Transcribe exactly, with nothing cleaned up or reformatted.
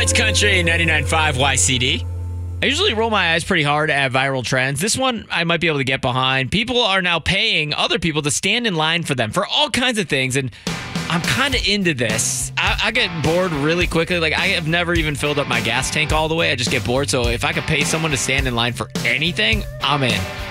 It's Country ninety-nine point five Y C D. I usually roll my eyes pretty hard at viral trends. This one I might be able to get behind. People are now paying other people to stand in line for them for all kinds of things, and I'm kind of into this. I, I get bored really quickly. Like, I have never even filled up my gas tank all the way. I just get bored. So if I could pay someone to stand in line for anything, I'm in.